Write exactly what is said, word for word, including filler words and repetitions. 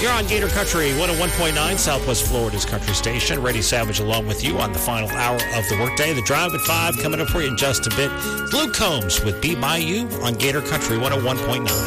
You're on Gator Country one oh one point nine, Southwest Florida's country station. Reddy Savage along with you on the final hour of the workday. The Drive at five coming up for you in just a bit. Luke Combs with Be My You on Gator Country one oh one point nine.